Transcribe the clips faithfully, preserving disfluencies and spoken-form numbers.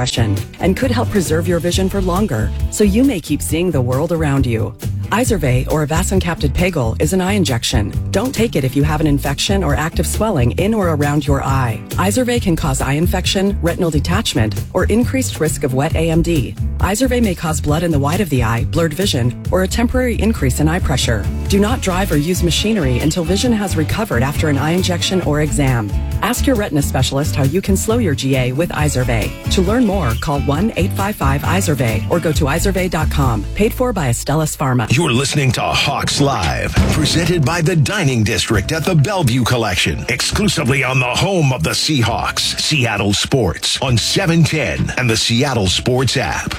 progression and could help preserve your vision for longer, so you may keep seeing the world around you. Izervay, or Avacincaptad Pegol, is an eye injection. Don't take it if you have an infection or active swelling in or around your eye. Izervay can cause eye infection, retinal detachment, or increased risk of wet A M D. Izervay may cause blood in the white of the eye, blurred vision, or a temporary increase in eye pressure. Do not drive or use machinery until vision has recovered after an eye injection or exam. Ask your retina specialist how you can slow your G A with Izervay. To learn more, call one eight five five Izervay or go to izervay dot com. Paid for by Astellas Pharma. You're listening to Hawks Live, presented by the Dining District at the Bellevue Collection, exclusively on the home of the Seahawks, Seattle Sports, on seven ten and the Seattle Sports app.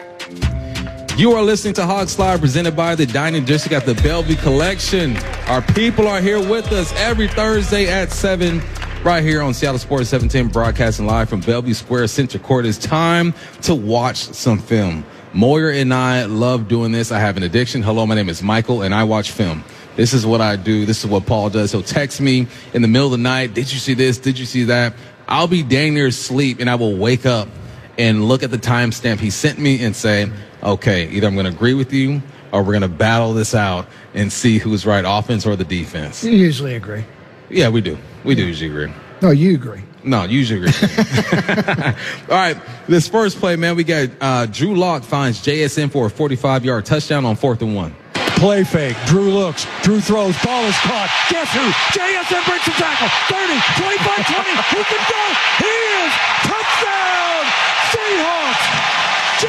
You are listening to Hawks Live, presented by the Dining District at the Bellevue Collection. Our people are here with us every Thursday at seven, right here on Seattle Sports seven ten, broadcasting live from Bellevue Square Center Court. It's time to watch some film. Moyer and I love doing this. I have an addiction. Hello, my name is Michael, and I watch film. This is what I do. This is what Paul does. He'll text me in the middle of the night, did you see this? Did you see that? I'll be dang near asleep, and I will wake up and look at the timestamp he sent me and say, okay, either I'm going to agree with you or we're going to battle this out and see who's right, offense or the defense. You usually agree. Yeah, we do. We do usually agree. No, you agree. No, usually agree. All right, this first play, man, we got uh, Drew Lock finds J S N for a forty-five-yard touchdown on fourth and one. Play fake. Drew looks. Drew throws. Ball is caught. Guess who? J S N breaks the tackle. thirty, twenty-five, twenty. Who can go? He is. Touchdown! Seahawks! J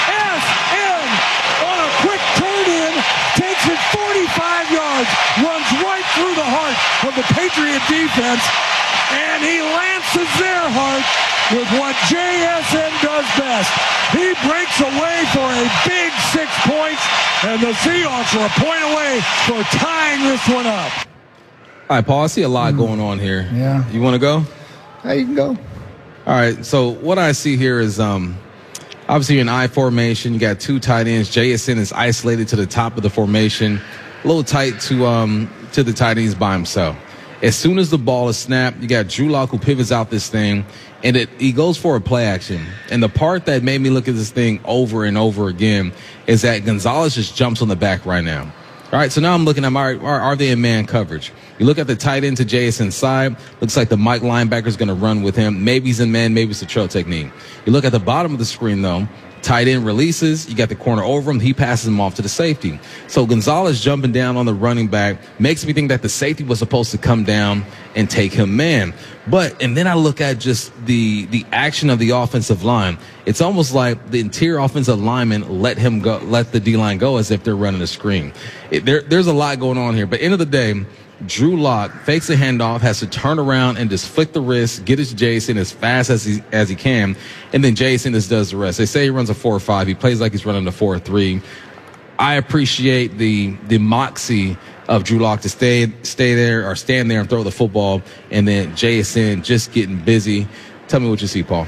S N on a quick turn-in. Takes it forty-five yards. Runs right through the heart of the Patriot defense. And he lances their heart with what J S N does best. He breaks away for a big six points, and the Seahawks are a point away for tying this one up. All right, Paul, I see a lot mm. going on here. Yeah. You want to go? Yeah, you can go. All right, so what I see here is um, obviously an I formation. You got two tight ends. J S N is isolated to the top of the formation, a little tight to um to the tight ends by himself. As soon as the ball is snapped, you got Drew Lock who pivots out this thing, and it he goes for a play action. And the part that made me look at this thing over and over again is that Gonzalez just jumps on the back right now. All right, so now I'm looking at, my, are, are they in man coverage? You look at the tight end to J S N side, looks like the Mike linebacker is going to run with him. Maybe he's in man, maybe it's a trail technique. You look at the bottom of the screen, though, tight end releases, you got the corner over him, he passes him off to the safety. So Gonzalez jumping down on the running back makes me think that the safety was supposed to come down and take him man. But, and then I look at just the the action of the offensive line. It's almost like the interior offensive lineman let him go, let the D-line go as if they're running a screen. It, there, there's a lot going on here. But end of the day, Drew Lock fakes a handoff, has to turn around and just flick the wrist, get his Jason as fast as he as he can, and then Jason just does the rest. They say he runs a four five. He plays like he's running a four three. I appreciate the the moxie of Drew Lock to stay stay there or stand there and throw the football, and then J S N just getting busy. Tell me what you see, Paul.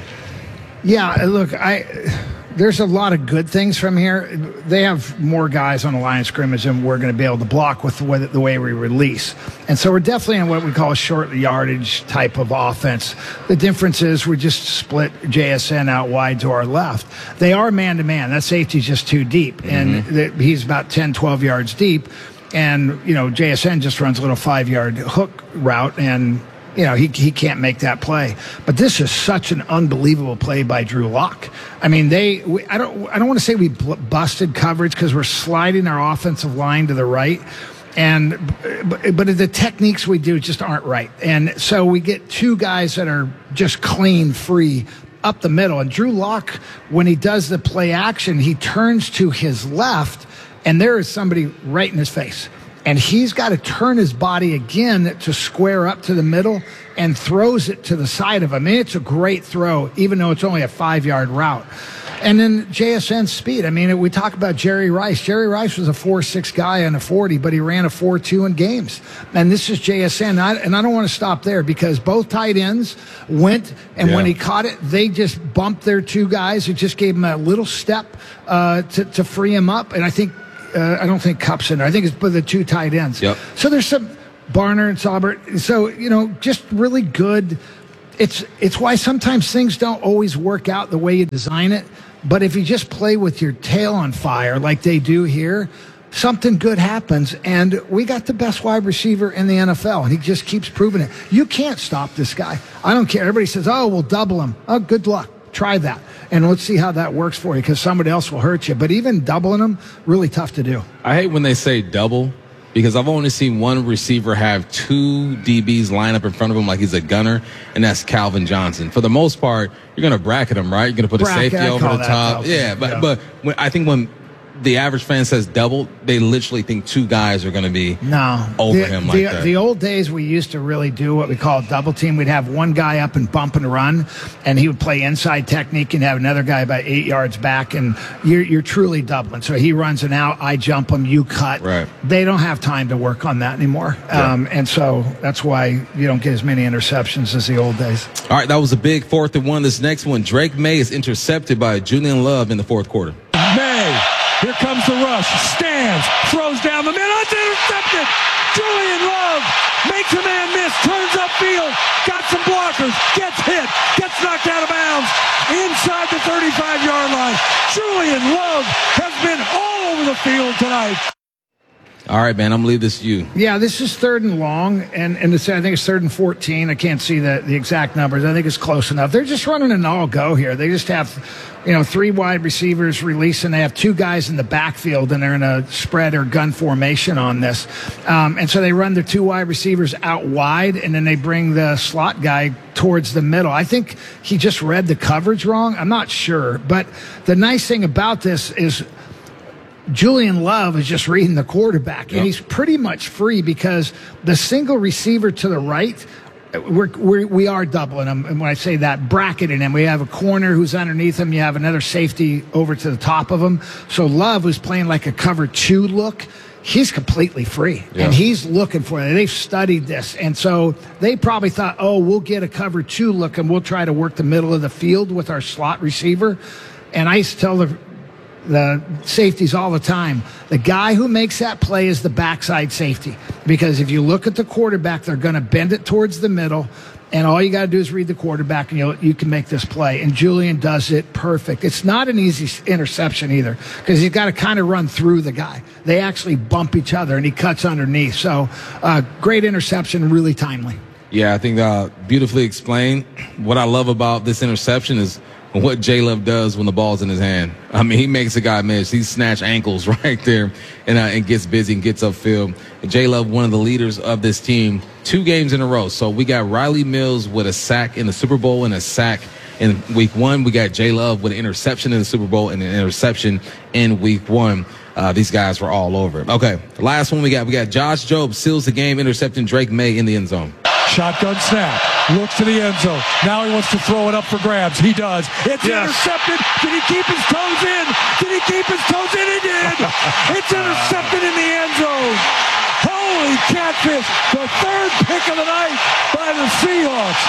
Yeah, look, I there's a lot of good things from here. They have more guys on the line of scrimmage than we're going to be able to block with the way, the way we release. And so we're definitely in what we call a short yardage type of offense. The difference is we just split J S N out wide to our left. They are man-to-man. That safety's just too deep. And mm-hmm. the, he's about ten, twelve yards deep. And, you know, J S N just runs a little five-yard hook route, and you know, he he can't make that play. But this is such an unbelievable play by Drew Lock. I mean, they we, I don't I don't want to say we busted coverage because we're sliding our offensive line to the right, and but, but the techniques we do just aren't right. And so we get two guys that are just clean free up the middle. And Drew Lock, when he does the play action, he turns to his left, and there is somebody right in his face. And he's got to turn his body again to square up to the middle and throws it to the side of him. I mean, it's a great throw, even though it's only a five-yard route. And then J S N's speed. I mean, we talk about Jerry Rice. Jerry Rice was a four six guy on a forty, but he ran a four two in games. And this is J S N. I, and I don't want to stop there because both tight ends went, and yeah. when he caught it, they just bumped their two guys. It just gave him a little step uh, to, to free him up. And I think Uh, I don't think Cup's in there. I think it's for the two tight ends. Yep. So there's some Barner and Saubert. So, you know, just really good it's it's why sometimes things don't always work out the way you design it. But if you just play with your tail on fire like they do here, something good happens. And we got the best wide receiver in the N F L, and he just keeps proving it. You can't stop this guy. I don't care. Everybody says, oh, we'll double him. Oh, good luck. Try that. And let's see how that works for you, because somebody else will hurt you. But even doubling him, really tough to do. I hate when they say double, because I've only seen one receiver have two D Bs line up in front of him like he's a gunner, and that's Calvin Johnson. For the most part, you're going to bracket him, right? You're going to put Bracket, a safety I over call the that top. double. Yeah, but Yeah. but when, I think when the average fan says double, they literally think two guys are going to be No. over the, him like the, that. The old days, we used to really do what we call a double team. We'd have one guy up and bump and run, and he would play inside technique and have another guy about eight yards back, and you're, you're truly doubling. So he runs an out, I jump him, you cut. Right. They don't have time to work on that anymore. Yeah. Um, and so that's why you don't get as many interceptions as the old days. All right, that was a big fourth and one. This next one, Drake May is intercepted by Julian Love in the fourth quarter. May. Here comes the rush. Stands. Throws down the middle. It's intercepted. Julian Love makes a man miss. Turns upfield. Got some blockers. Gets hit. Gets knocked out of bounds. Inside the thirty-five-yard line. Julian Love has been all over the field tonight. All right, man, I'm going to leave this to you. Yeah, this is third and long, and, and it's, I think it's third and fourteen. I can't see the, the exact numbers. I think it's close enough. They're just running an all-go here. They just have, you know, three wide receivers releasing. They have two guys in the backfield, and they're in a spread or gun formation on this. Um, and so they run their two wide receivers out wide, and then they bring the slot guy towards the middle. I think he just read the coverage wrong. I'm not sure. But the nice thing about this is Julian Love is just reading the quarterback, and Yep. he's pretty much free because the single receiver to the right, we're, we're, we are doubling him. And when I say that, bracketing him, we have a corner who's underneath him. You have another safety over to the top of him. So Love was playing like a cover two look. He's completely free, Yeah. and he's looking for it. They've studied this, and so they probably thought, oh, we'll get a cover two look, and we'll try to work the middle of the field with our slot receiver. And I used to tell the the safeties all the time, the guy who makes that play is the backside safety, because if you look at the quarterback, they're going to bend it towards the middle, and all you got to do is read the quarterback, and you you can make this play. And Julian does it perfect. It's not an easy interception either, because he's got to kind of run through the guy. They actually bump each other, and he cuts underneath. So uh, great interception, really timely. Yeah, I think uh, beautifully explained. What I love about this interception is what J Love does when the ball's in his hand. I mean, he makes a guy miss. He snatch ankles right there and, uh, and gets busy and gets upfield. J Love, one of the leaders of this team, two games in a row. So we got Riley Mills with a sack in the Super Bowl and a sack in week one. We got J Love with an interception in the Super Bowl and an interception in week one. Uh, these guys were all over it. Okay, the last one we got. We got Josh Jobe seals the game, intercepting Drake May in the end zone. Shotgun snap. Looks to the end zone. Now he wants to throw it up for grabs. He does. It's Yes. intercepted. Did he keep his toes in? Did he keep his toes in? He did. It's intercepted in the end zone. Holy catfish. The third pick of the night by the Seahawks.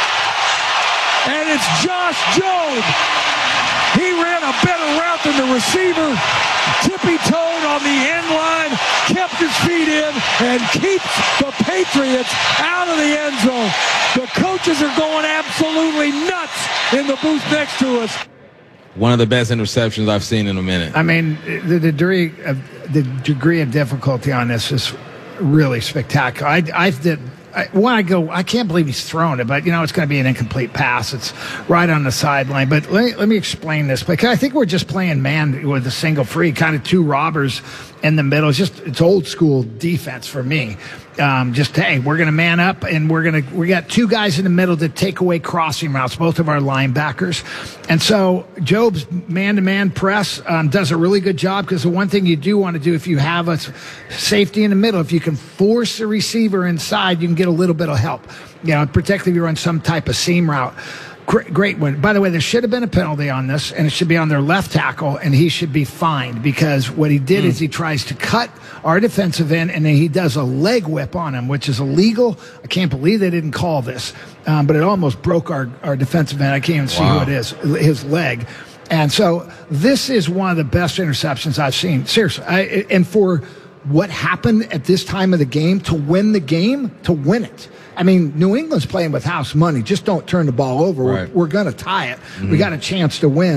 And it's Josh Jobe. He ran a better route than the receiver. Tippy-toed on the end line, kept his feet in, and keeps the Patriots out of the end zone. The coaches are going absolutely nuts in the booth next to us. One of the best interceptions I've seen in a minute. I mean, the degree of the degree of difficulty on this is really spectacular. I, I did. I, when I go, I can't believe he's thrown it, but you know it's going to be an incomplete pass. It's right on the sideline. But let me, let me explain this, because I think we're just playing man with a single free, kind of two robbers in the middle. It's just it's old school defense for me. Um, just hey, we're going to man up, and we're going to we got two guys in the middle that take away crossing routes, both of our linebackers, and so Jobe's man-to-man press um, does a really good job, because the one thing you do want to do if you have a safety in the middle, if you can force the receiver inside, you can get a little bit of help, you know, particularly if you run some type of seam route. Great, great one. By the way, there should have been a penalty on this, and it should be on their left tackle, and he should be fined, because what he did mm. is he tries to cut our defensive end, and then he does a leg whip on him, which is illegal. I can't believe they didn't call this, um, but it almost broke our, our defensive end. I can't even see wow. who it is, his leg. And so this is one of the best interceptions I've seen. Seriously. I, and for what happened at this time of the game to win the game, to win it. I mean, New England's playing with house money. Just don't turn the ball over. Right. We're, we're going to tie it. Mm-hmm. We got a chance to win.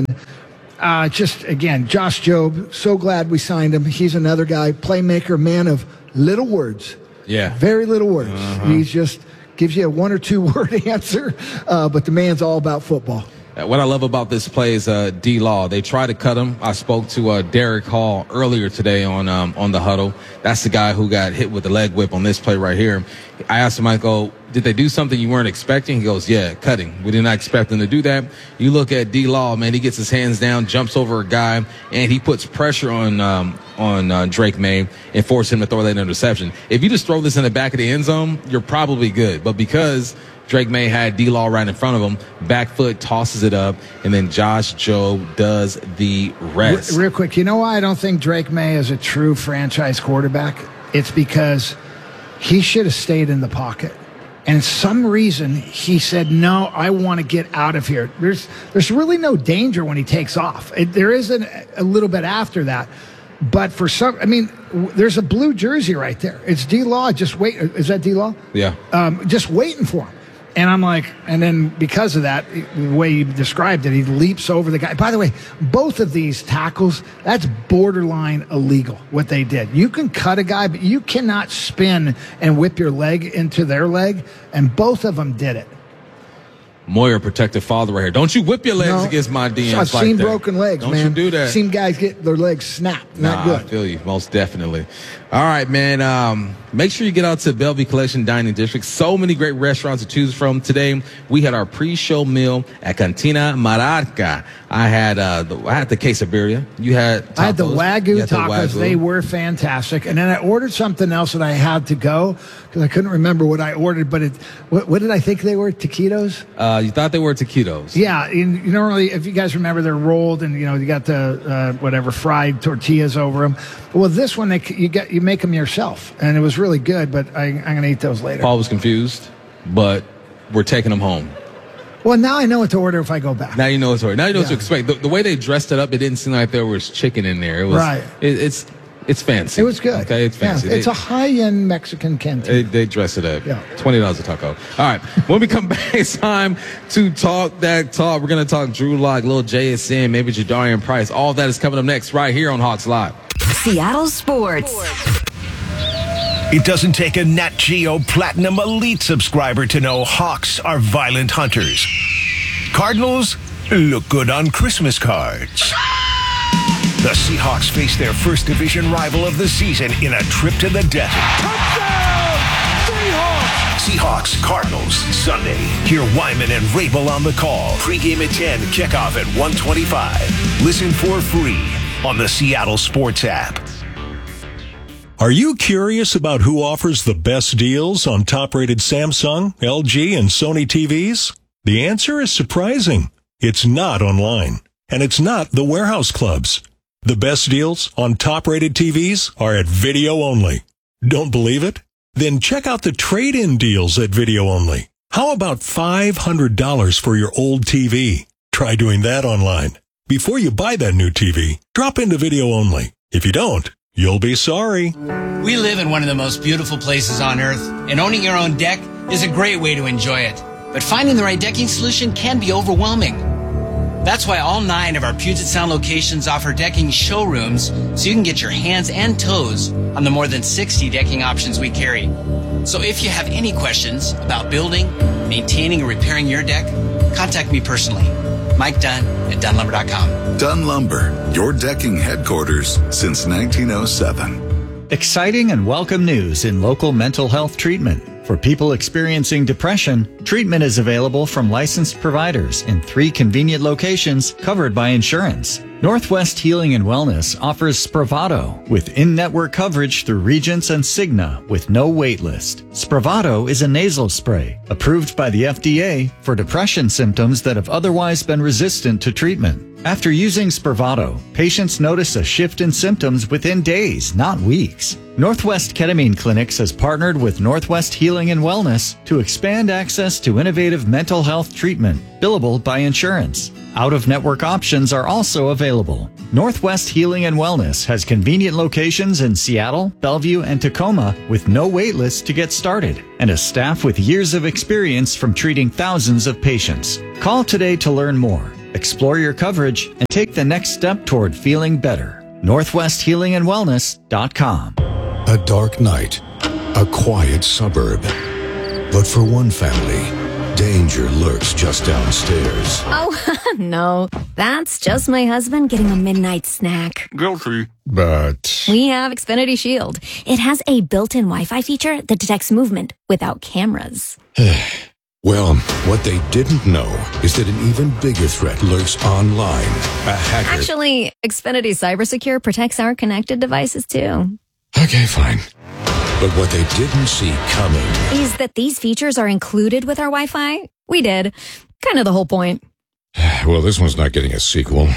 Uh, just, again, Josh Jobe, so glad we signed him. He's another guy, playmaker, man of little words. Yeah. Very little words. Uh-huh. He's just gives you a one or two word answer, uh, but the man's all about football. What I love about this play is uh, D-Law. They try to cut him. I spoke to uh, Derek Hall earlier today on um, on the huddle. That's the guy who got hit with the leg whip on this play right here. I asked him, I go, did they do something you weren't expecting? He goes, yeah, cutting. We did not expect them to do that. You look at D-Law, man, he gets his hands down, jumps over a guy, and he puts pressure on um, on uh, Drake May and forces him to throw that interception. If you just throw this in the back of the end zone, you're probably good. But because Drake May had D-Law right in front of him, back foot tosses it up, and then Josh Jobe does the rest. Real quick, you know why I don't think Drake May is a true franchise quarterback? It's because he should have stayed in the pocket. And some reason he said, no, I want to get out of here. There's there's really no danger when he takes off. It, there is an, a little bit after that. But for some, I mean, w- there's a blue jersey right there. It's D-Law. Just wait. Is that D-Law? Yeah. Um, just waiting for him. And I'm like, and then because of that, the way you described it, he leaps over the guy. By the way, both of these tackles, that's borderline illegal, what they did. You can cut a guy, but you cannot spin and whip your leg into their leg. And both of them did it. Moyer, protective father right here. Don't you whip your legs No. against my D Ms I've like seen that. broken legs, Don't man. you do that. Seen guys get their legs snapped. Not Nah, I good. feel you, most definitely. All right, man. Um, make sure you get out to Bellevue Collection Dining District. So many great restaurants to choose from. Today, we had our pre-show meal at Cantina Mararca. I had uh, the, I had the quesadilla. You had tacos. I had the Wagyu You had the tacos. Wagyu. They were fantastic. And then I ordered something else that I had to go because I couldn't remember what I ordered. But it, what, what did I think they were? Taquitos? Uh, you thought they were taquitos. Yeah. And you normally, if you guys remember, they're rolled and, you know, you got the, uh, whatever, fried tortillas over them. Well, this one, they, you get you make them yourself. And it was really good, but I, I'm going to eat those later. Paul was confused, but we're taking them home. Well, now I know what to order if I go back. Now you know what to order. Now you know what to Yeah. expect. The, the way they dressed it up, it didn't seem like there was chicken in there. It was, Right. It, it's it's fancy. It was good. Okay, it's fancy. Yeah, it's They- a high-end Mexican canteen. They, they dress it up. Yeah. twenty dollars a taco. All right. When we come back, it's time to talk that talk. We're going to talk Drew Lock, Lil J S N, maybe Jadarian Price. All of that is coming up next right here on Hawks Live. Seattle Sports. It doesn't take a Nat Geo Platinum Elite subscriber to know Hawks are violent hunters. Cardinals look good on Christmas cards. The Seahawks face their first division rival of the season in a trip to the desert. Touchdown! Seahawks! Seahawks Cardinals Sunday. Hear Wyman and Rabel on the call. Pre-game at ten, kickoff at one twenty-five. Listen for free on the Seattle Sports app. Are you curious about who offers the best deals on top-rated Samsung, L G, and Sony T Vs? The answer is surprising. It's not online, and it's not the warehouse clubs. The best deals on top-rated T Vs are at Video Only. Don't believe it? Then check out the trade-in deals at Video Only. How about five hundred dollars for your old T V? Try doing that online. Before you buy that new T V, drop into Video Only. If you don't, you'll be sorry. We live in one of the most beautiful places on earth, and owning your own deck is a great way to enjoy it. But finding the right decking solution can be overwhelming. That's why all nine of our Puget Sound locations offer decking showrooms so you can get your hands and toes on the more than sixty decking options we carry. So if you have any questions about building, maintaining, or repairing your deck, contact me personally. Mike Dunn at Dunn Lumber dot com. Dunn Lumber, your decking headquarters since nineteen oh seven. Exciting and welcome news in local mental health treatment. For people experiencing depression, treatment is available from licensed providers in three convenient locations covered by insurance. Northwest Healing and Wellness offers Spravato with in-network coverage through Regents and Cigna with no wait list. Spravato is a nasal spray approved by the F D A for depression symptoms that have otherwise been resistant to treatment. After using Spravato, patients notice a shift in symptoms within days, not weeks. Northwest Ketamine Clinics has partnered with Northwest Healing and Wellness to expand access to innovative mental health treatment, billable by insurance. Out-of-network options are also available. Northwest Healing and Wellness has convenient locations in Seattle, Bellevue, and Tacoma with no wait list to get started and a staff with years of experience from treating thousands of patients. Call today to learn more, explore your coverage, and take the next step toward feeling better. Northwest Healing and Wellness dot com. A dark night, a quiet suburb. But for one family, danger lurks just downstairs. Oh, no. That's just my husband getting a midnight snack. Guilty. But We have Xfinity Shield. It has a built-in Wi-Fi feature that detects movement without cameras. well, what they didn't know is that an even bigger threat lurks online. A hacker. Actually, Xfinity CyberSecure protects our connected devices, too. Okay, fine. But what they didn't see coming is that these features are included with our Wi-Fi. We did. Kind of the whole point. Well, this one's not getting a sequel.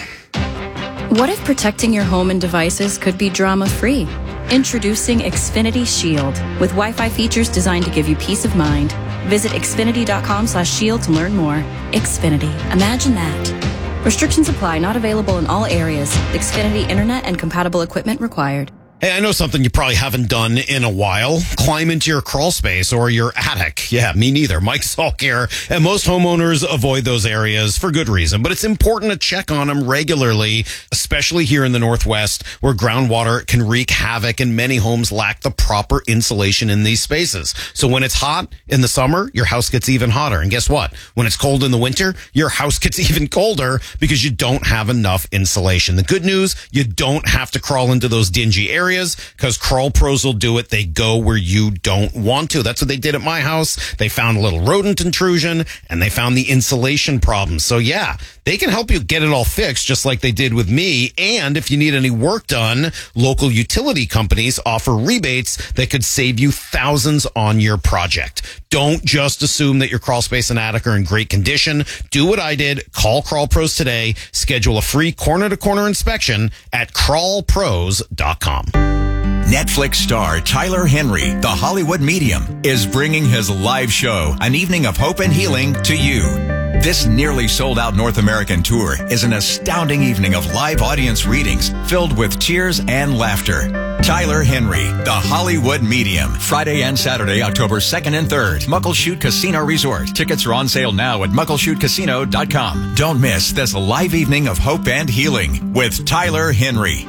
What if protecting your home and devices could be drama-free? Introducing Xfinity Shield with Wi-Fi features designed to give you peace of mind. Visit Xfinity.com slash shield to learn more. Xfinity. Imagine that. Restrictions apply. Not available in all areas. Xfinity Internet and compatible equipment required. Hey, I know something you probably haven't done in a while. Climb into your crawl space or your attic. Yeah, me neither. Mike Salk here. And most homeowners avoid those areas for good reason. But it's important to check on them regularly, especially here in the Northwest, where groundwater can wreak havoc and many homes lack the proper insulation in these spaces. So when it's hot in the summer, your house gets even hotter. And guess what? When it's cold in the winter, your house gets even colder because you don't have enough insulation. The good news, you don't have to crawl into those dingy areas. Because Crawl Pros will do it. They go where you don't want to. That's what they did at my house. They found a little rodent intrusion and they found the insulation problem. So yeah, they can help you get it all fixed just like they did with me. And if you need any work done, local utility companies offer rebates that could save you thousands on your project. Don't just assume that your crawl space and attic are in great condition. Do what I did. Call Crawl Pros today. Schedule a free corner-to-corner inspection at crawl pros dot com. Netflix star Tyler Henry, the Hollywood Medium, is bringing his live show, An Evening of Hope and Healing, to you. This nearly sold-out North American tour is an astounding evening of live audience readings filled with tears and laughter. Tyler Henry, the Hollywood Medium, Friday and Saturday, October second and third, Muckleshoot Casino Resort. Tickets are on sale now at muckleshoot casino dot com. Don't miss this live evening of hope and healing with Tyler Henry.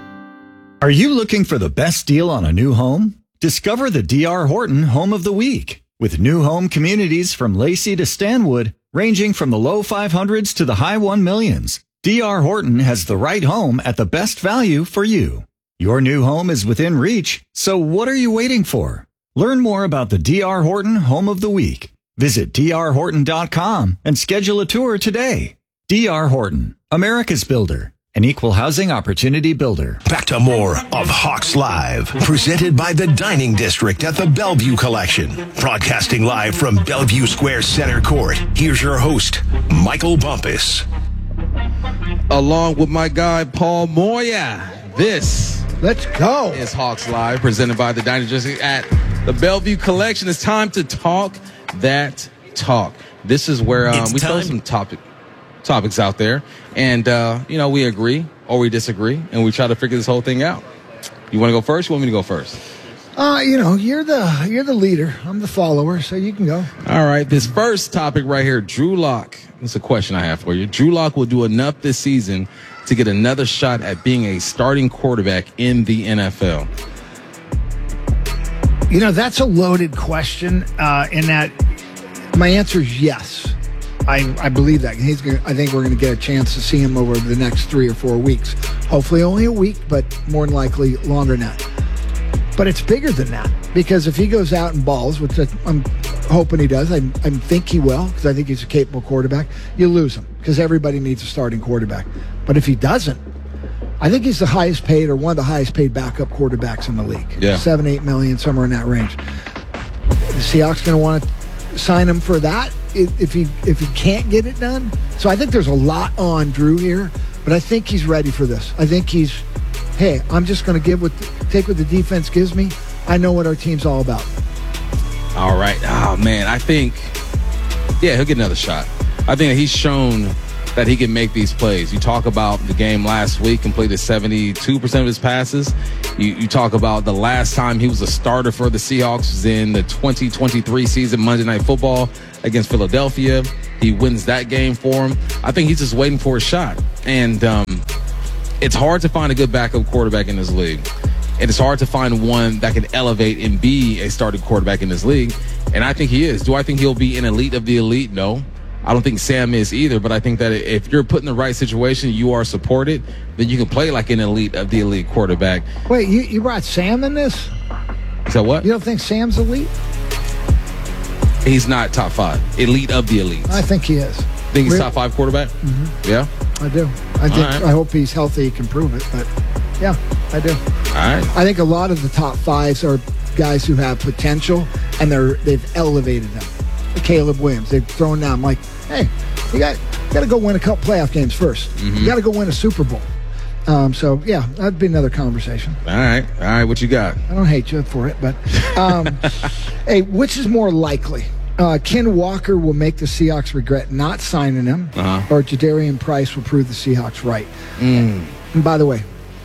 Are you looking for the best deal on a new home? Discover the D R Horton Home of the Week. With new home communities from Lacey to Stanwood, ranging from the low five hundreds to the high one millions, D R Horton has the right home at the best value for you. Your new home is within reach, so what are you waiting for? Learn more about the D R Horton Home of the Week. Visit D R horton dot com and schedule a tour today. D R Horton, America's builder. An equal housing opportunity builder. Back to more of Hawks Live, presented by the Dining District at the Bellevue Collection. Broadcasting live from Bellevue Square Center Court, here's your host, Michael Bumpus. Along with my guy, Paul Moya, this Let's go. is Hawks Live, presented by the Dining District at the Bellevue Collection. It's time to talk that talk. This is where um, we throw some topic, topics out there. And, uh, you know, we agree or we disagree, and we try to figure this whole thing out. You want to go first? You want me to go first? Uh, you know, you're the you're the leader. I'm the follower, so you can go. All right. This first topic right here, Drew Lock. This is a question I have for you. Drew Lock will do enough this season to get another shot at being a starting quarterback in the N F L. You know, that's a loaded question. Uh, in that, my answer is yes. I, I believe that. He's gonna, I think we're going to get a chance to see him over the next three or four weeks. Hopefully only a week, but more than likely longer than that. But it's bigger than that, because if he goes out and balls, which I'm hoping he does, I, I think he will, because I think he's a capable quarterback, you lose him, because everybody needs a starting quarterback. But if he doesn't, I think he's the highest paid, or one of the highest paid backup quarterbacks in the league. Yeah. Seven, eight million, somewhere in that range. The Seahawks going to want to sign him for that if he if he can't get it done. So I think there's a lot on Drew here, but I think he's ready for this. I think he's, hey, I'm just going to give what take what the defense gives me. I know what our team's all about. All right. Oh, man, I think, yeah, he'll get another shot. I think that he's shown that he can make these plays. You talk about the game last week, completed seventy-two percent of his passes. You, you talk about the last time he was a starter for the Seahawks was in the twenty twenty-three season, Monday Night Football against Philadelphia. He wins that game for him. I think he's just waiting for a shot. And um, it's hard to find a good backup quarterback in this league. And it's hard to find one that can elevate and be a starting quarterback in this league. And I think he is. Do I think he'll be an elite of the elite? No. I don't think Sam is either, but I think that if you're put in the right situation, you are supported, then you can play like an elite of the elite quarterback. Wait, you, you brought Sam in this? Is that what? You don't think Sam's elite? He's not top five. Elite of the elite. I think he is. Think he's really? Top five quarterback? Mm-hmm. Yeah? I do. I think. Right. I hope he's healthy, he can prove it, but yeah, I do. All right. I think a lot of the top fives are guys who have potential, and they're they've elevated them. Caleb Williams, they've thrown down. I'm like, hey, you got got to go win a couple playoff games first. Mm-hmm. You got to go win a Super Bowl. Um, so yeah, that'd be another conversation. All right, all right. What you got? I don't hate you for it, but um, hey, which is more likely? Uh, Ken Walker will make the Seahawks regret not signing him, uh-huh. or Jadarian Price will prove the Seahawks right. Mm. And by the way,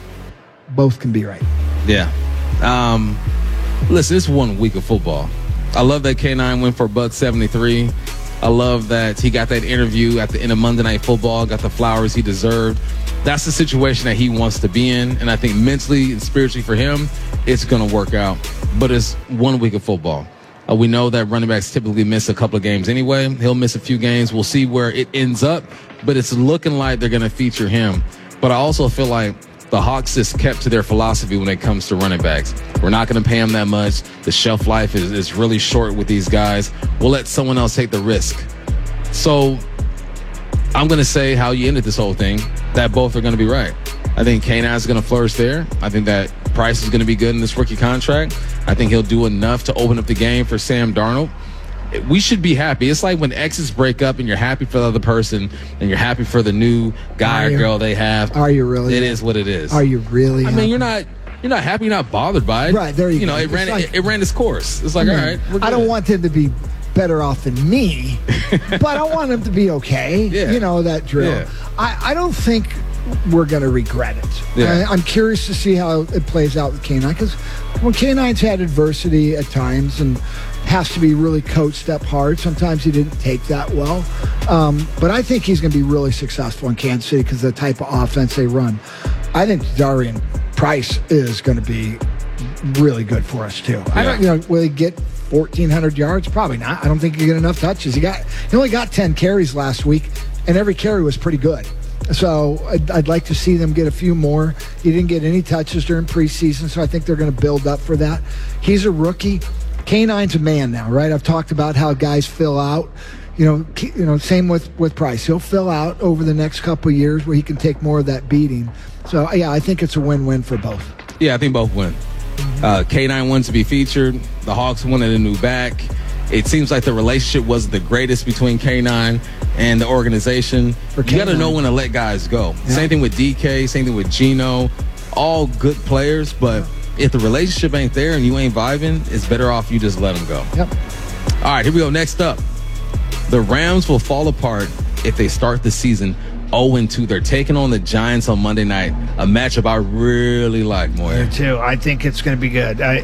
both can be right. Yeah. Um, listen, it's one week of football. I love that K nine went for buck seventy-three. I love that he got that interview at the end of Monday Night Football, got the flowers he deserved. That's the situation that he wants to be in, and I think mentally and spiritually for him, it's going to work out. But it's one week of football. Uh, we know that running backs typically miss a couple of games anyway. He'll miss a few games. We'll see where it ends up, but it's looking like they're going to feature him. But I also feel like the Hawks just kept to their philosophy when it comes to running backs. We're not going to pay them that much. The shelf life is, is really short with these guys. We'll let someone else take the risk. So I'm going to say how you ended this whole thing, that both are going to be right. I think K nine is going to flourish there. I think that Price is going to be good in this rookie contract. I think he'll do enough to open up the game for Sam Darnold. We should be happy. It's like when exes break up and you're happy for the other person and you're happy for the new guy or girl they have. Are you really? It is what it is. Are you really? I happy? mean, you're not you're not happy, you're not bothered by it. Right, there you, you go. know, it it's ran like, it, it ran its course. It's like, I mean, all right, we're good. I don't want him to be better off than me, but I want him to be okay. Yeah. You know, that drill. Yeah. I, I don't think we're going to regret it. Yeah. I, I'm curious to see how it plays out with K nine, because when K nine's had adversity at times and has to be really coached up hard, sometimes he didn't take that well. Um, but I think he's going to be really successful in Kansas City because of the type of offense they run. I think Darian Price is going to be really good for us too. Yeah. I don't, you know, will he get fourteen hundred yards? Probably not. I don't think he get enough touches. He got he only got ten carries last week, and every carry was pretty good. So I'd, I'd like to see them get a few more. He didn't get any touches during preseason, so I think they're going to build up for that. He's a rookie. K nine's a man now, right? I've talked about how guys fill out. You know, you know, same with, with Price. He'll fill out over the next couple of years where he can take more of that beating. So, yeah, I think it's a win-win for both. Yeah, I think both win. Uh, K nine wants to be featured. The Hawks wanted a new back. It seems like the relationship wasn't the greatest between K nine and the organization. For you got to know when to let guys go. Yeah. Same thing with D K, same thing with Geno. All good players, but if the relationship ain't there and you ain't vibing, it's better off you just let them go. Yep. All right, here we go. Next up, the Rams will fall apart if they start the season oh and two. They're taking on the Giants on Monday night, a matchup I really like, Moyer. Me too. I think it's going to be good. I,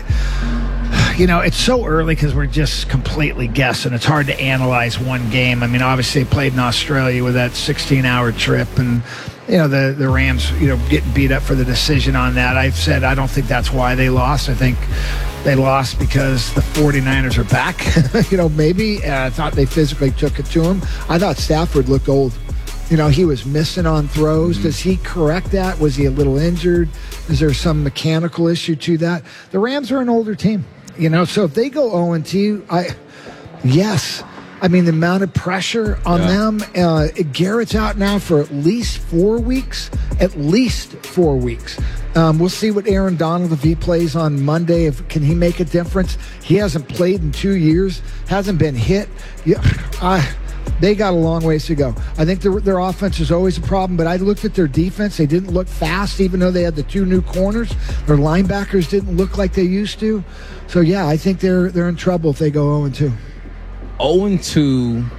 you know, it's so early because we're just completely guessing. It's hard to analyze one game. I mean, obviously they played in Australia with that sixteen-hour trip, and you know, the, the Rams, you know, getting beat up for the decision on that. I've said I don't think that's why they lost. I think they lost because the 49ers are back. you know, maybe. Uh, I thought they physically took it to him. I thought Stafford looked old. You know, he was missing on throws. Mm-hmm. Does he correct that? Was he a little injured? Is there some mechanical issue to that? The Rams are an older team, you know, so if they go oh and two, I, yes. I mean, the amount of pressure on yeah. them. Uh, Garrett's out now for at least four weeks. At least four weeks. Um, we'll see what Aaron Donald, if he plays on Monday, if can he make a difference? He hasn't played in two years. Hasn't been hit. Yeah, I... They got a long ways to go. I think their, their offense is always a problem, but I looked at their defense. They didn't look fast, even though they had the two new corners. Their linebackers didn't look like they used to. So, yeah, I think they're they're in trouble if they go oh and two. oh and two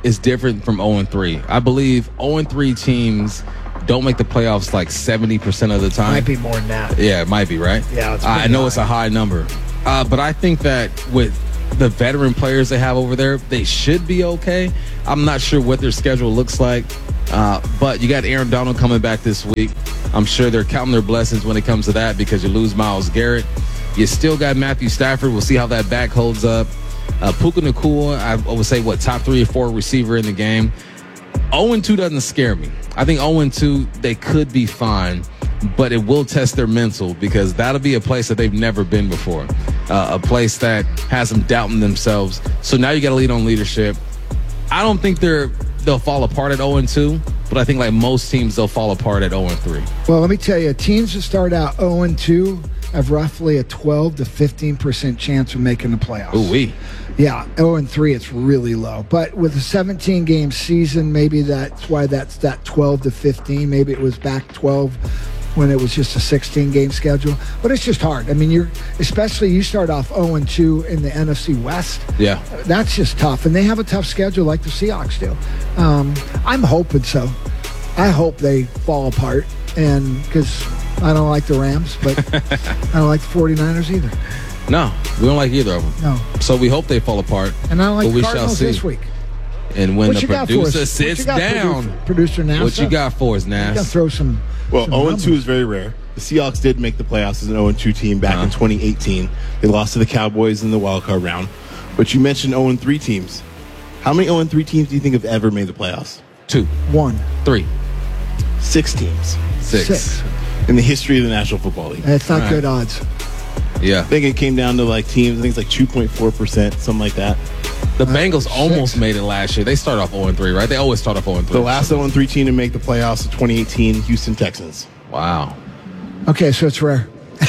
is different from oh and three. I believe oh and three teams don't make the playoffs like seventy percent of the time. Might be more than that. Yeah, it might be, right? Yeah, it's I know high. it's a high number. Uh, but I think that with the veteran players they have over there, they should be okay. I'm not sure what their schedule looks like. Uh, but you got Aaron Donald coming back this week. I'm sure they're counting their blessings when it comes to that because you lose Myles Garrett. You still got Matthew Stafford. We'll see how that back holds up. Uh, Puka Nacua, I would say, what, top three or four receiver in the game. oh and two doesn't scare me. I think oh and two, they could be fine, but it will test their mental because that'll be a place that they've never been before, uh, a place that has them doubting themselves. So now you got to lead on leadership. I don't think they're they'll fall apart at oh and two, but I think like most teams, they'll fall apart at oh and three. Well, let me tell you, teams that start out oh and two have roughly a twelve to fifteen percent chance of making the playoffs. Ooh wee. Yeah, oh and three, it's really low. But with a seventeen game season, maybe that's why that's that twelve to fifteen. Maybe it was back twelve when it was just a sixteen game schedule. But it's just hard. I mean, you're especially you start off oh and two in the N F C West. Yeah. That's just tough. And they have a tough schedule like the Seahawks do. Um, I'm hoping so. I hope they fall apart. And because I don't like the Rams, but I don't like the forty-niners either. No, we don't like either of them. No. So we hope they fall apart. And I don't like but the we Cardinals shall see. this week. And when What the you got for producer us? What you sits got, down, producer, producer Nas? what you got for us, You got to Nas? throw some. Well, some oh and numbers. two is very rare. The Seahawks did make the playoffs as an oh and two team back Uh-huh. in twenty eighteen. They lost to the Cowboys in the wild card round. But you mentioned oh and three teams. How many oh and three teams do you think have ever made the playoffs? Two. One. Three. Six teams. Six. Six. In the history of the National Football League. That's not All good right. odds. Yeah. I think it came down to like teams, I think it's like two point four percent, something like that. The Bengals six. almost made it last year. They start off oh and three, right? They always start off oh and three. The last oh and three team to make the playoffs in twenty eighteen, Houston Texans. Wow. Okay, so it's rare.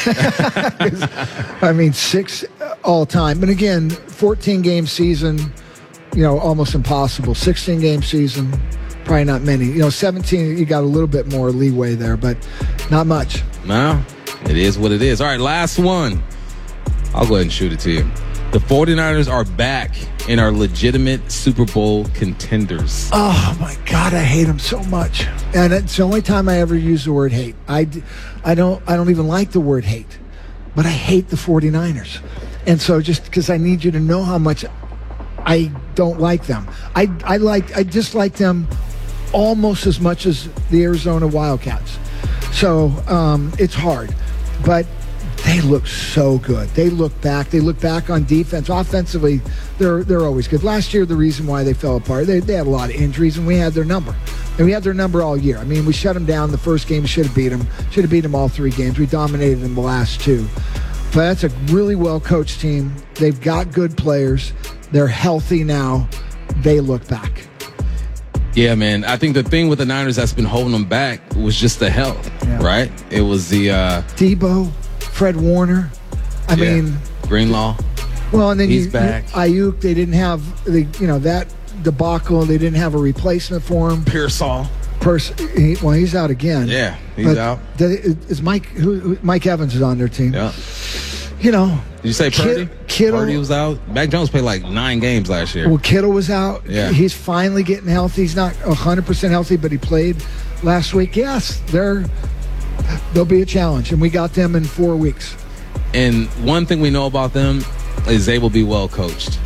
I mean, six all time. But again, fourteen game season, you know, almost impossible. sixteen game season, probably not many. You know, seventeen, you got a little bit more leeway there, but not much. No, it is what it is. All right, last one. I'll go ahead and shoot it to you. The forty-niners are back and are legitimate Super Bowl contenders. Oh, my God, I hate them so much. And it's the only time I ever use the word hate. I, d- I, don't, I don't even like the word hate, but I hate the forty-niners. And so just because I need you to know how much I don't like them. I, I, like, I dislike them almost as much as the Arizona Wildcats. So um, it's hard. But they look so good. They look back. They look back on defense. Offensively, they're they're always good. Last year, the reason why they fell apart, they, they had a lot of injuries, and we had their number. And we had their number all year. I mean, we shut them down the first game. Should have beat them. Should have beat them all three games. We dominated them the last two. But that's a really well-coached team. They've got good players. They're healthy now. They look back. Yeah, man. I think the thing with the Niners that's been holding them back was just the health, Yeah. right? It was the uh, Debo, Fred Warner. I yeah, mean, Greenlaw. well, and then He's you, back. Ayuk, they didn't have the, you know, that debacle. They didn't have a replacement for him. Pearsall. Pers- he, well, he's out again. Yeah, he's But out. the- is Mike? Who, who? Mike Evans is on their team. Yeah. You know, Did you say Purdy? Kid- Kittle. Purdy was out. Mac Jones played like nine games last year. well, Kittle was out. Yeah. He's finally getting healthy. He's not one hundred percent healthy, but he played last week. Yes, they're they'll be a challenge, and we got them in four weeks. And one thing we know about them is they will be well coached.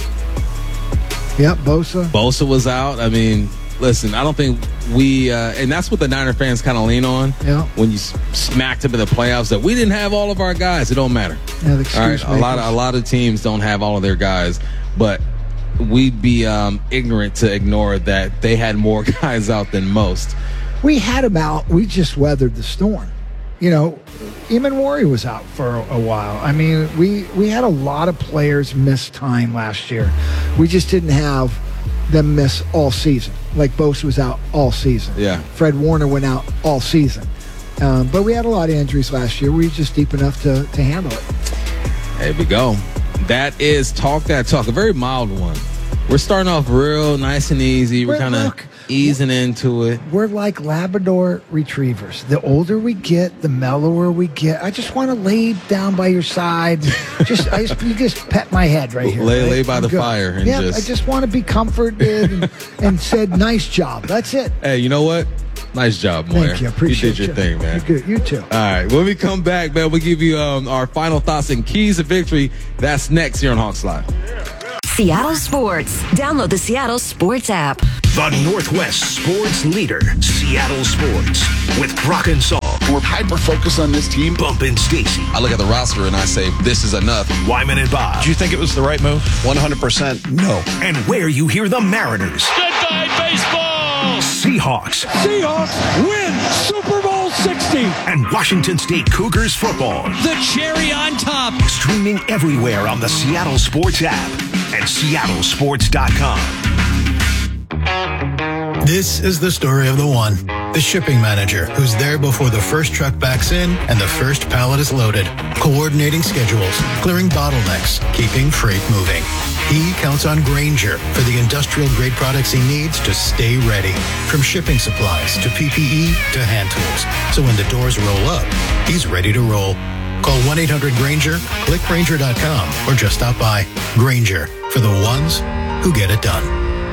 Yep, Bosa. Bosa was out. I mean, listen, I don't think we, uh, and that's what the Niner fans kind of lean on. Yeah. When you s- smacked them in the playoffs, that we didn't have all of our guys. It don't matter. Yeah, the All right, excuse a lot of a makers. lot of teams don't have all of their guys, but we'd be um, ignorant to ignore that they had more guys out than most. We had him out. We just weathered the storm. You know, Eamon Warrior was out for a, a while. I mean, we, we had a lot of players miss time last year. We just didn't have them miss all season. Like Bosa was out all season. Yeah. Fred Warner went out all season. Um, but we had a lot of injuries last year. We were just deep enough to, to handle it. There we go. That is Talk That Talk, a very mild one. We're starting off real nice and easy. We're Well, kind of look, easing into it. We're like Labrador retrievers. The older we get, the mellower we get. I just want to lay down by your side. Just, I just you just pet my head right here. Lay, right? lay by I'm the good. fire. And yeah, just... I just want to be comforted and, and said, nice job. That's it. Hey, you know what? Nice job, Moyer. Thank you. Appreciate you. did your you. thing, man. You're good. You too. All right. When we come back, man, we'll give you um, our final thoughts and keys to victory. That's next here on Hawks Live. Seattle Sports. Download the Seattle Sports app. The Northwest sports leader, Seattle Sports, with Brock and Saul. We're hyper-focused on this team. Bump and Stacy. I look at the roster and I say, this is enough. Wyman and Bob. Do you think it was the right move? one hundred percent no. And where you hear the Mariners. Goodbye, baseball! Seahawks. Seahawks win Super Bowl sixty. And Washington State Cougars football. The cherry on top. Streaming everywhere on the Seattle Sports app and seattle sports dot com. This is the story of the one, the shipping manager, who's there before the first truck backs in and the first pallet is loaded, coordinating schedules, clearing bottlenecks, keeping freight moving. He counts on Grainger for the industrial-grade products he needs to stay ready, from shipping supplies to P P E to hand tools. So when the doors roll up, he's ready to roll. Call one eight hundred Grainger, click Grainger dot com, or just stop by. Grainger, for the ones who get it done.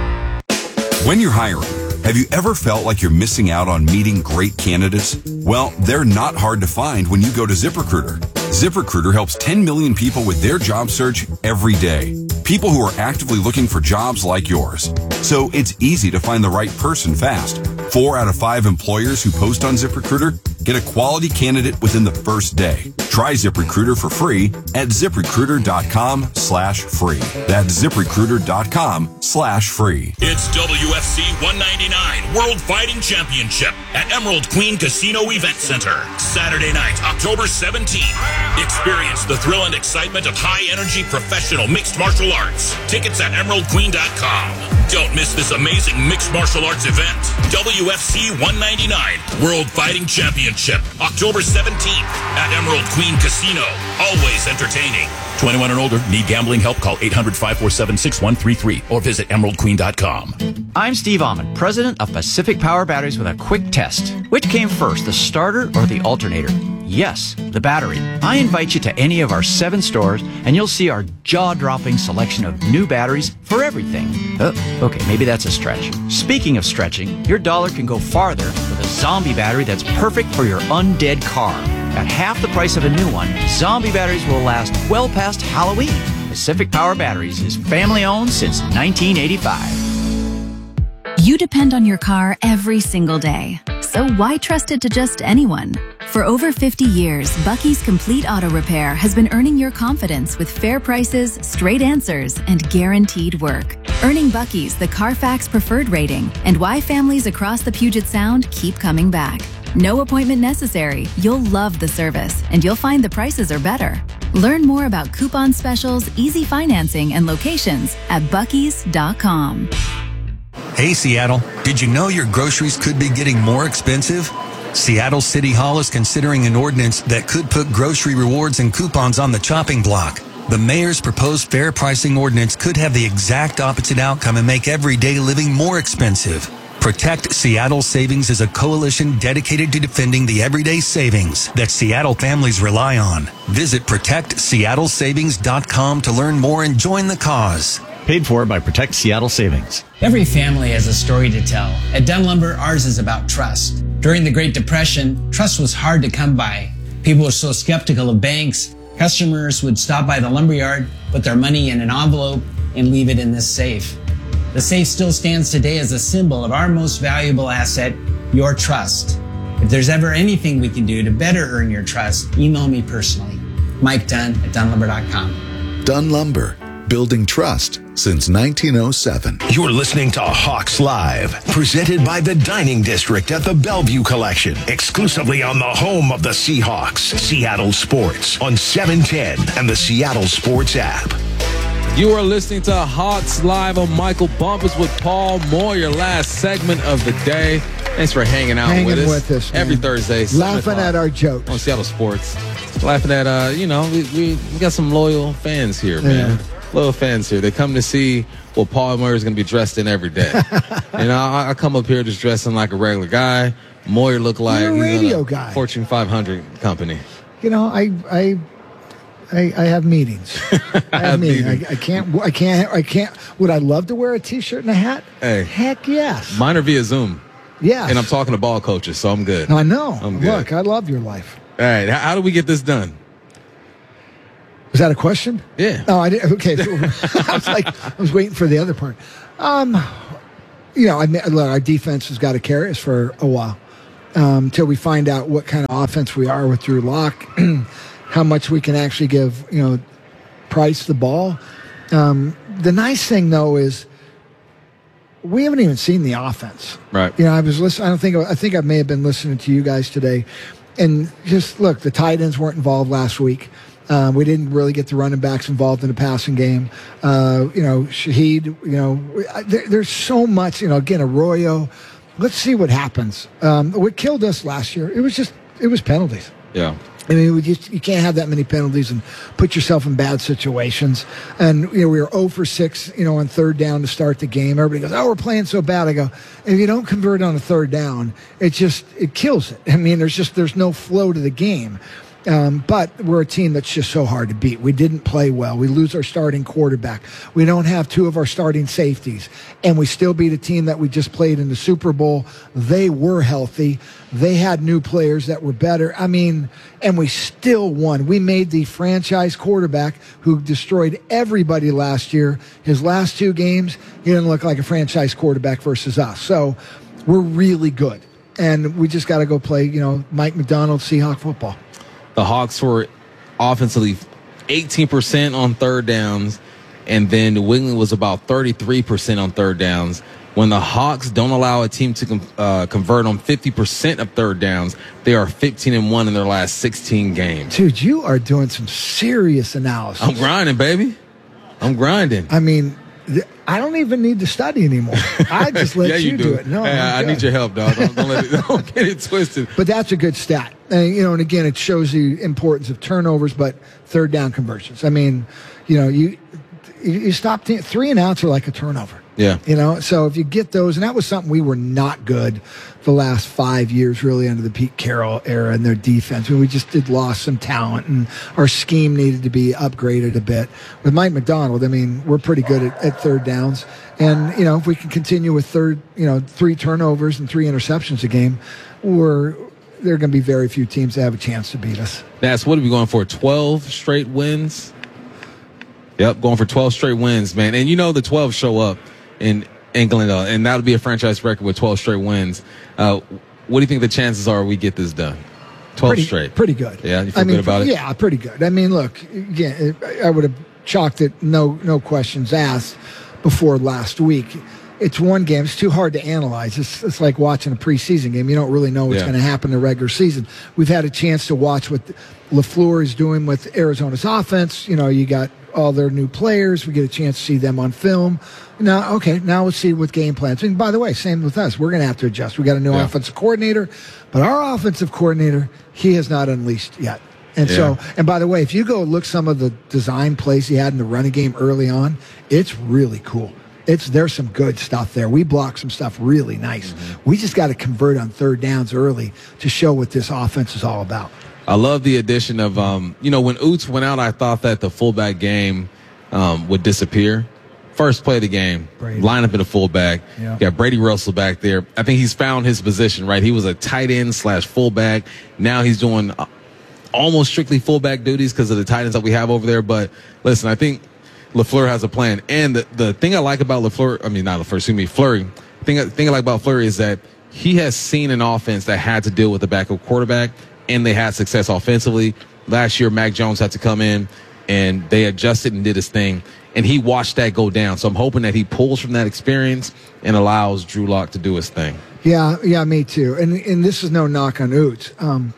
When you're hiring, have you ever felt like you're missing out on meeting great candidates? Well, they're not hard to find when you go to ZipRecruiter. ZipRecruiter helps ten million people with their job search every day. People who are actively looking for jobs like yours. So it's easy to find the right person fast. Four out of five employers who post on ZipRecruiter get a quality candidate within the first day. Try ZipRecruiter for free at ZipRecruiter.com slash free. That's ZipRecruiter.com slash free. It's W F C one ninety-nine World Fighting Championship at Emerald Queen Casino Event Center. Saturday night, October seventeenth. Experience the thrill and excitement of high-energy professional mixed martial arts. Tickets at emerald queen dot com. Don't miss this amazing mixed martial arts event. W F C one ninety-nine World Fighting Championship, October seventeenth at Emerald Queen Casino. Always entertaining. twenty-one and older. Need gambling help? Call eight hundred, five four seven, six one three three or visit emerald queen dot com. I'm Steve Almond, president of Pacific Power Batteries, with a quick test. Which came first, the starter or the alternator? Yes, the battery. I invite you to any of our seven stores and you'll see our jaw-dropping selection of new batteries for everything. Oh, okay, maybe that's a stretch. Speaking of stretching, your dollar can go farther with a Zombie battery that's perfect for your undead car. At half the price of a new one, Zombie batteries will last well past Halloween. Pacific Power Batteries is family-owned since nineteen eighty-five. You depend on your car every single day. So why trust it to just anyone? For over fifty years, Bucky's Complete Auto Repair has been earning your confidence with fair prices, straight answers, and guaranteed work. Earning Bucky's the Carfax preferred rating, and why families across the Puget Sound keep coming back. No appointment necessary. You'll love the service, and you'll find the prices are better. Learn more about coupon specials, easy financing, and locations at buckys dot com. Hey, Seattle, did you know your groceries could be getting more expensive? Seattle City Hall is considering an ordinance that could put grocery rewards and coupons on the chopping block. The mayor's proposed fair pricing ordinance could have the exact opposite outcome and make everyday living more expensive. Protect Seattle Savings is a coalition dedicated to defending the everyday savings that Seattle families rely on. Visit protect seattle savings dot com to learn more and join the cause. Paid for by Protect Seattle Savings. Every family has a story to tell. At Dunn Lumber, ours is about trust. During the Great Depression, trust was hard to come by. People were so skeptical of banks. Customers would stop by the lumberyard, put their money in an envelope, and leave it in this safe. The safe still stands today as a symbol of our most valuable asset, your trust. If there's ever anything we can do to better earn your trust, email me personally. Mike Dunn at dunn lumber dot com. Dunn Lumber, building trust since nineteen oh seven. You're listening to Hawks Live, presented by the Dining District at the Bellevue Collection, exclusively on the home of the Seahawks, Seattle Sports, on seven ten and the Seattle Sports app. You are listening to Hawks Live on Michael Bumpus with Paul Moyer, last segment of the day. Thanks for hanging out hanging with us. with us every Thursday. Laughing at our jokes. On Seattle Sports. Laughing at, uh, you know, we, we, we got some loyal fans here, man. Yeah. little fans here. They come to see what Paul Moyer is going to be dressed in every day. And I, I come up here just dressing like a regular guy. Moyer look like You're a he's radio in a guy. Fortune five hundred company. You know, I I I, I have meetings. I have, have meetings. meetings. I, I can't. I can't. I can't. Would I love to wear a T-shirt and a hat? Hey, heck yes. Mine are via Zoom. Yes. And I'm talking to ball coaches, so I'm good. I know. I'm good. Look, I love your life. All right, how, how do we get this done? Was that a question? Yeah. Oh, I didn't. Okay. So I was like, I was waiting for the other part. Um, you know, I mean, look, our defense has got to carry us for a while um, until we find out what kind of offense we are with Drew Lock, how much we can actually give, you know, Price the ball. Um, the nice thing though is we haven't even seen the offense. Right. You know, I was listening. I don't think I think I may have been listening to you guys today, and just look, the tight ends weren't involved last week. Uh, we didn't really get the running backs involved in the passing game. Uh, you know, Shaheed, you know, there, there's so much, you know, again, Arroyo. Let's see what happens. Um, what killed us last year, it was just, it was penalties. Yeah. I mean, we just, you can't have that many penalties and put yourself in bad situations. And, you know, we were zero for six, you know, on third down to start the game. Everybody goes, oh, we're playing so bad. I go, if you don't convert on a third down, it just, it kills it. I mean, there's just, there's no flow to the game. Um, but we're a team that's just so hard to beat. We didn't play well. We lose our starting quarterback. We don't have two of our starting safeties. And we still beat a team that we just played in the Super Bowl. They were healthy. They had new players that were better. I mean, and we still won. We made the franchise quarterback who destroyed everybody last year. His last two games, he didn't look like a franchise quarterback versus us. So we're really good. And we just got to go play, you know, Mike McDonald, Seahawk football. The Hawks were offensively eighteen percent on third downs, and then New England was about thirty-three percent on third downs. When the Hawks don't allow a team to uh, convert on fifty percent of third downs, they are fifteen and one in their last sixteen games. Dude, you are doing some serious analysis. I'm grinding, baby. I'm grinding. I mean, I don't even need to study anymore. I just let yeah, you, you do. do it. No, hey, I need your help, dog. Don't, don't, let it, don't get it twisted. But that's a good stat. And, you know, and again, it shows the importance of turnovers, but third down conversions. I mean, you know, you you stop t- three and outs are like a turnover. Yeah. You know, so if you get those, and that was something we were not good the last five years, really, under the Pete Carroll era and their defense. I mean, we just did lost some talent, and our scheme needed to be upgraded a bit. With Mike McDonald, I mean, we're pretty good at, at third downs. And, you know, if we can continue with third, you know, three turnovers and three interceptions a game, we're, there are going to be very few teams that have a chance to beat us. That's what are we going for? twelve straight wins? Yep, going for twelve straight wins, man. And you know the twelve show up in England, uh, and that'll be a franchise record with twelve straight wins. Uh, what do you think the chances are we get this done? twelve pretty, straight. Pretty good. Yeah, you feel I mean, good about it? Yeah, pretty good. I mean, look, again, I would have chalked it no no questions asked before last week. It's one game. It's too hard to analyze. It's, it's like watching a preseason game. You don't really know what's Yeah. going to happen in the regular season. We've had a chance to watch what LaFleur is doing with Arizona's offense. You know, you got all their new players. We get a chance to see them on film. Now, okay, now we'll see with game plans. And by the way, same with us. We're going to have to adjust. We got a new Yeah. offensive coordinator, but our offensive coordinator, he has not unleashed yet. And Yeah. so, and by the way, if you go look some of the design plays he had in the running game early on, it's really cool. It's there's some good stuff there. We block some stuff really nice. Mm-hmm. We just got to convert on third downs early to show what this offense is all about. I love the addition of, um, you know, when Oots went out, I thought that the fullback game um, would disappear. First play of the game, Brady. line up at a fullback. Yeah. You got Brady Russell back there. I think he's found his position, right? He was a tight end slash fullback. Now he's doing uh, almost strictly fullback duties because of the tight ends that we have over there. But listen, I think LaFleur has a plan. And the, the thing I like about LaFleur, I mean, not LaFleur, excuse me, Fleury. The thing, the thing I like about Fleury is that he has seen an offense that had to deal with the backup quarterback, and they had success offensively. Last year, Mac Jones had to come in, and they adjusted and did his thing. And he watched that go down. So I'm hoping that he pulls from that experience and allows Drew Lock to do his thing. Yeah, yeah, me too. And and this is no knock on Oots. Um,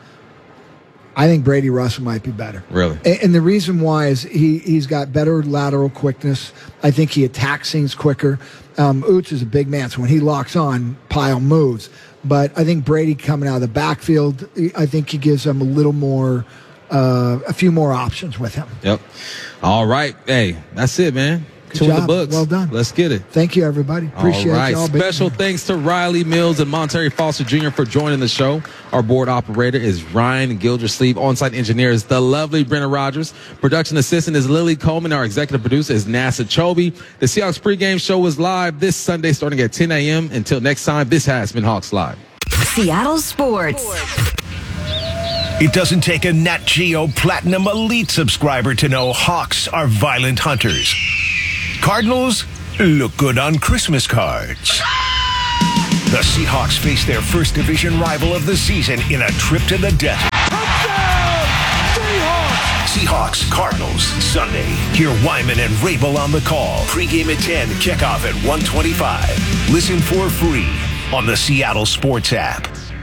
I think Brady Russell might be better. Really? And, and the reason why is he, he's got better lateral quickness. I think he attacks things quicker. Um, Oots is a big man, so when he locks on, pile moves. But I think Brady coming out of the backfield, I think he gives them a little more uh, a few more options with him. Yep. All right. Hey, that's it, man. Good Two in the job. books. Well done. Let's get it. Thank you, everybody. Appreciate All right. y'all being Special here. thanks to Riley Mills and Monterey Foster Junior for joining the show. Our board operator is Ryan Gildersleeve. On-site engineer is the lovely Brenna Rogers. Production assistant is Lily Coleman. Our executive producer is NASA Chobe. The Seahawks pregame show is live this Sunday starting at ten a.m. Until next time, this has been Hawks Live. Seattle Sports. It doesn't take a Nat Geo Platinum Elite subscriber to know Hawks are violent hunters. Cardinals look good on Christmas cards. The Seahawks face their first division rival of the season in a trip to the desert. Touchdown! Seahawks! Seahawks Cardinals Sunday. Hear Wyman and Rabel on the call. Pre-game at ten, kickoff at one twenty-five. Listen for free on the Seattle Sports app.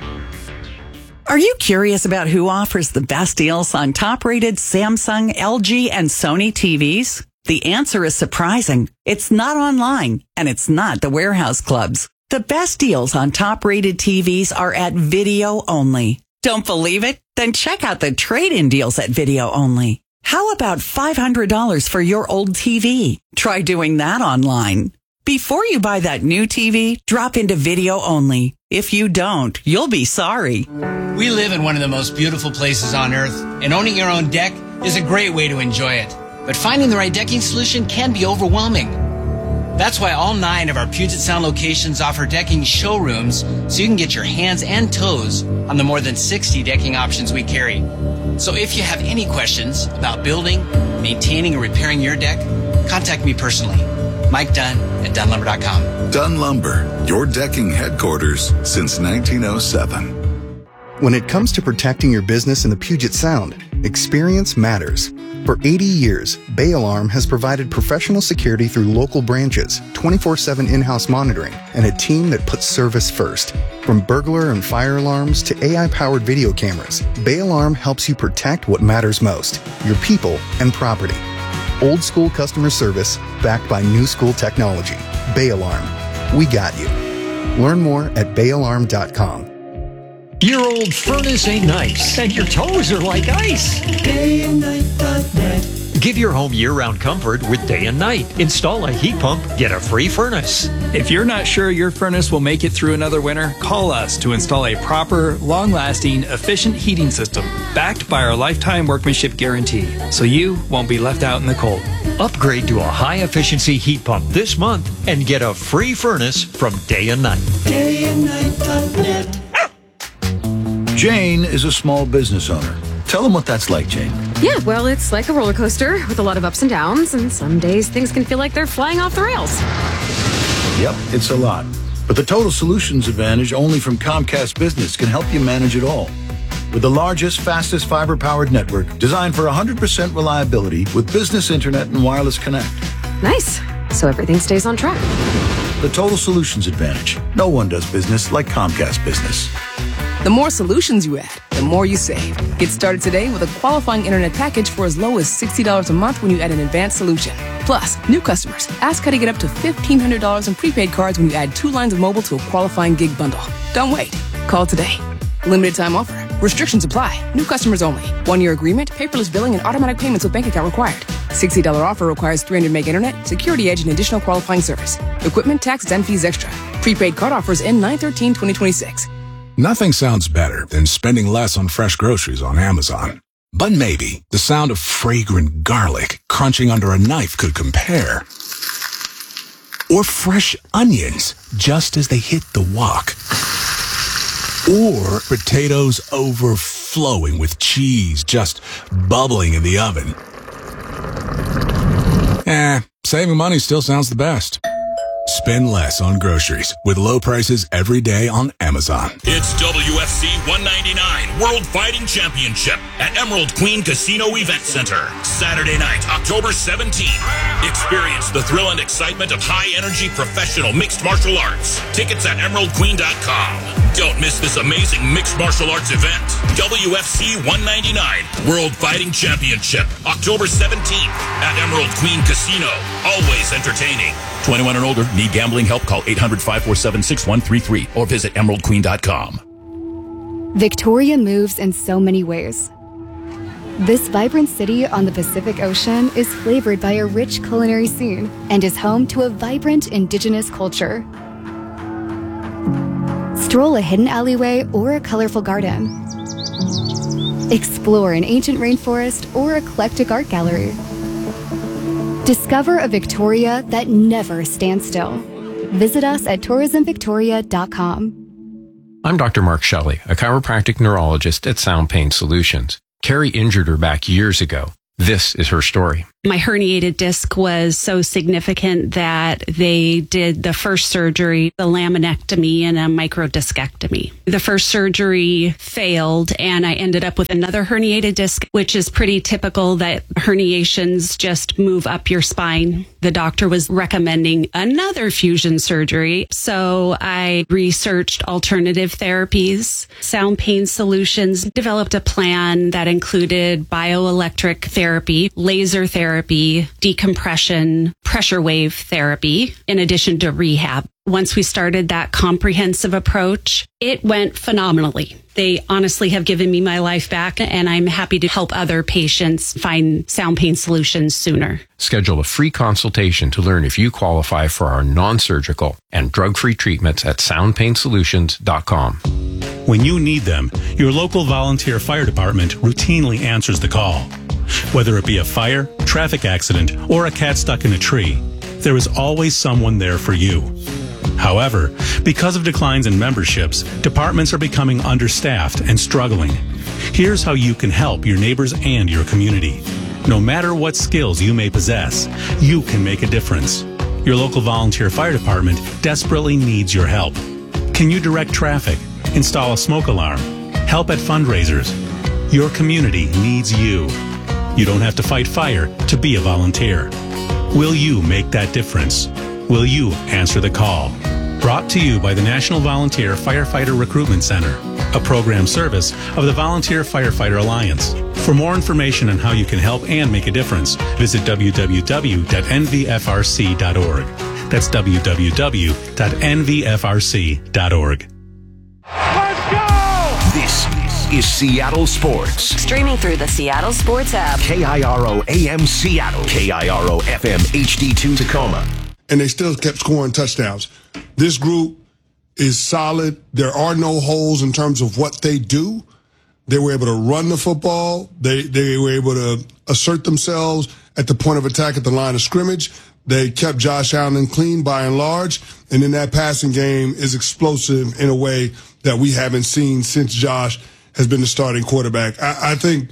Are you curious about who offers the best deals on top-rated Samsung, L G, and Sony T Vs? The answer is surprising. It's not online, and it's not the warehouse clubs. The best deals on top-rated T Vs are at Video Only. Don't believe it? Then check out the trade-in deals at Video Only. How about five hundred dollars for your old T V? Try doing that online. Before you buy that new T V, drop into Video Only. If you don't, you'll be sorry. We live in one of the most beautiful places on earth, and owning your own deck is a great way to enjoy it. But finding the right decking solution can be overwhelming. That's why all nine of our Puget Sound locations offer decking showrooms so you can get your hands and toes on the more than sixty decking options we carry. So if you have any questions about building, maintaining, or repairing your deck, contact me personally. Mike Dunn at Dunn Lumber dot com. Dunn Lumber, your decking headquarters since nineteen oh seven. When it comes to protecting your business in the Puget Sound, experience matters. For eighty years, Bay Alarm has provided professional security through local branches, twenty-four seven in-house monitoring, and a team that puts service first. From burglar and fire alarms to A I-powered video cameras, Bay Alarm helps you protect what matters most, your people and property. Old school customer service backed by new school technology. Bay Alarm. We got you. Learn more at bay alarm dot com. Your old furnace ain't nice, and your toes are like ice. day and night dot net. Give your home year-round comfort with Day and Night. Install a heat pump, get a free furnace. If you're not sure your furnace will make it through another winter, call us to install a proper, long-lasting, efficient heating system backed by our lifetime workmanship guarantee, so you won't be left out in the cold. Upgrade to a high-efficiency heat pump this month and get a free furnace from Day and Night. day and night dot net. Jane is a small business owner. Tell them what that's like, Jane. Yeah, well, it's like a roller coaster with a lot of ups and downs, and some days things can feel like they're flying off the rails. Yep, it's a lot. But the Total Solutions Advantage only from Comcast Business can help you manage it all. With the largest, fastest fiber-powered network designed for one hundred percent reliability with business internet and wireless connect. Nice. So everything stays on track. The Total Solutions Advantage. No one does business like Comcast Business. The more solutions you add, the more you save. Get started today with a qualifying internet package for as low as sixty dollars a month when you add an advanced solution. Plus, new customers, ask how to get up to fifteen hundred dollars in prepaid cards when you add two lines of mobile to a qualifying gig bundle. Don't wait. Call today. Limited time offer. Restrictions apply. New customers only. One-year agreement, paperless billing, and automatic payments with bank account required. sixty dollars offer requires three hundred meg internet, security edge, and additional qualifying service. Equipment, tax, and fees extra. Prepaid card offers end nine thirteen twenty twenty-six. Nothing sounds better than spending less on fresh groceries on Amazon. But maybe the sound of fragrant garlic crunching under a knife could compare. Or fresh onions just as they hit the wok. Or potatoes overflowing with cheese just bubbling in the oven. Eh, saving money still sounds the best. Spend less on groceries with low prices every day on Amazon. It's W F C one ninety-nine World Fighting Championship at Emerald Queen Casino Event Center. Saturday night, October seventeenth. Experience the thrill and excitement of high-energy professional mixed martial arts. Tickets at emerald queen dot com. Don't miss this amazing mixed martial arts event. W F C one ninety-nine World Fighting Championship, October seventeenth at Emerald Queen Casino. Always entertaining. twenty-one and older. Need gambling help? Call eight hundred, five four seven, six one three three or visit emerald queen dot com. Victoria moves in so many ways. This vibrant city on the Pacific Ocean is flavored by a rich culinary scene and is home to a vibrant indigenous culture. Stroll a hidden alleyway or a colorful garden. Explore an ancient rainforest or eclectic art gallery. Discover a Victoria that never stands still. Visit us at tourism victoria dot com. I'm Doctor Mark Shelley, a chiropractic neurologist at Sound Pain Solutions. Carrie injured her back years ago. This is her story. My herniated disc was so significant that they did the first surgery, the laminectomy and a microdiscectomy. The first surgery failed and I ended up with another herniated disc, which is pretty typical that herniations just move up your spine. The doctor was recommending another fusion surgery. So I researched alternative therapies. Sound Pain Solutions developed a plan that included bioelectric therapy, laser therapy, decompression, pressure wave therapy, in addition to rehab. Once we started that comprehensive approach, it went phenomenally. They honestly have given me my life back, and I'm happy to help other patients find Sound Pain Solutions sooner. Schedule a free consultation to learn if you qualify for our non-surgical and drug-free treatments at sound pain solutions dot com. When you need them, your local volunteer fire department routinely answers the call. Whether it be a fire, traffic accident, or a cat stuck in a tree, there is always someone there for you. However, because of declines in memberships, departments are becoming understaffed and struggling. Here's how you can help your neighbors and your community. No matter what skills you may possess, you can make a difference. Your local volunteer fire department desperately needs your help. Can you direct traffic, install a smoke alarm, help at fundraisers? Your community needs you. You don't have to fight fire to be a volunteer. Will you make that difference? Will you answer the call? Brought to you by the National Volunteer Firefighter Recruitment Center, a program service of the Volunteer Firefighter Alliance. For more information on how you can help and make a difference, visit w w w dot n v f r c dot org. That's w w w dot n v f r c dot org. Let's go! This is Seattle Sports. Streaming through the Seattle Sports app. K I R O A M Seattle. K I R O F M H D two Tacoma. And they still kept scoring touchdowns. This group is solid. There are no holes in terms of what they do. They were able to run the football. They they were able to assert themselves at the point of attack at the line of scrimmage. They kept Josh Allen clean by and large. And then that passing game is explosive in a way that we haven't seen since Josh has been the starting quarterback. I, I think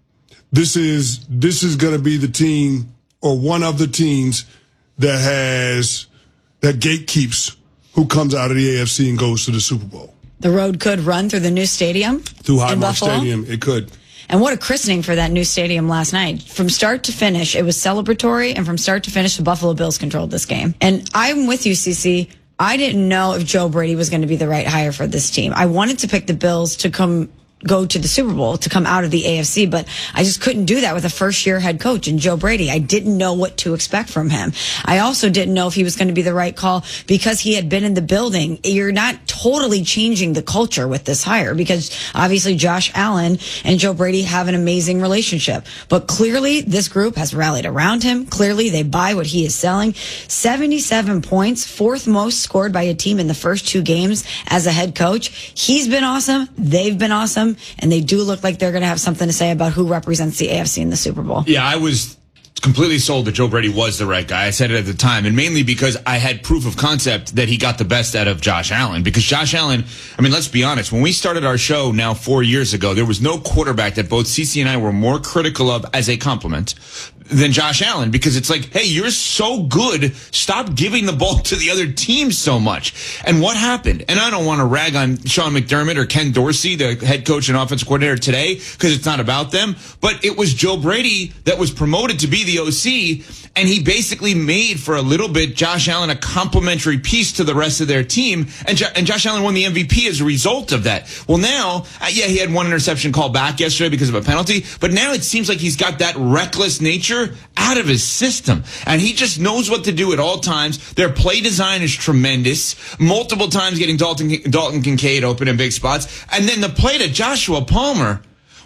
this is this is going to be the team or one of the teams that has that gatekeeps who comes out of the A F C and goes to the Super Bowl. The road could run through the new stadium. Through Highmark Stadium, it could. And what a christening for that new stadium last night. From start to finish, it was celebratory, and from start to finish, the Buffalo Bills controlled this game. And I'm with you, Cece. I didn't know if Joe Brady was going to be the right hire for this team. I wanted to pick the Bills to come go to the Super Bowl, to come out of the A F C, but I just couldn't do that with a first-year head coach and Joe Brady. I didn't know what to expect from him. I also didn't know if he was going to be the right call because he had been in the building. You're not totally changing the culture with this hire because obviously Josh Allen and Joe Brady have an amazing relationship, but clearly this group has rallied around him. Clearly they buy what he is selling. seventy-seven points, fourth most scored by a team in the first two games as a head coach. He's been awesome. They've been awesome. And they do look like they're going to have something to say about who represents the A F C in the Super Bowl. Yeah, I was completely sold that Joe Brady was the right guy. I said it at the time, and mainly because I had proof of concept that he got the best out of Josh Allen. Because Josh Allen, I mean, let's be honest, when we started our show now four years ago, there was no quarterback that both Cece and I were more critical of as a compliment than Josh Allen, because it's like, hey, you're so good, stop giving the ball to the other team so much. And what happened? And I don't want to rag on Sean McDermott or Ken Dorsey, the head coach and offensive coordinator today, because it's not about them, but it was Joe Brady that was promoted to be the O C, and he basically made for a little bit Josh Allen a complimentary piece to the rest of their team, and, jo- and Josh Allen won the M V P as a result of that. Well, now, uh, yeah, he had one interception called back yesterday because of a penalty, but now it seems like he's got that reckless nature out of his system, and he just knows what to do at all times. Their play design is tremendous, multiple times getting Dalton Dalton Kincaid open in big spots, and then the play to Joshua Palmer.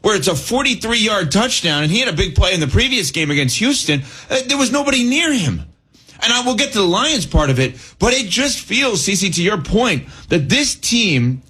where it's a forty-three-yard touchdown, and he had a big play in the previous game against Houston. Uh, there was nobody near him. And I will get to the Lions part of it, but it just feels, Cece, to your point, that this team